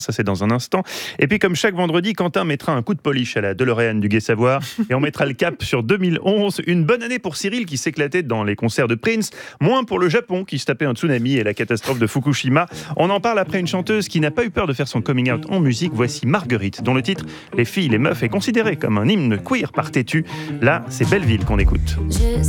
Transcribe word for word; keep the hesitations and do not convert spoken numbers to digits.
Ça, c'est dans un instant. Et puis, comme chaque vendredi, Quentin mettra un coup de polish à la DeLorean du Gai Savoir et on mettra le cap sur deux mille onze. Une bonne année pour Cyril qui s'éclatait dans les concerts de Prince, moins pour le Japon qui se tapait un tsunami et la catastrophe de Fukushima. On en parle après une chanteuse qui n'a pas eu peur de faire son coming out en musique. Voici Marguerite, dont le titre « Les filles, les meufs » est considéré comme un hymne queer par Tétu. Là, c'est Belleville qu'on écoute. Je